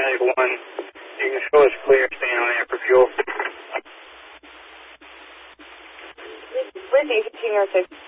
Medic 1. You can show us clear, staying on air for fuel. Bridge 1806.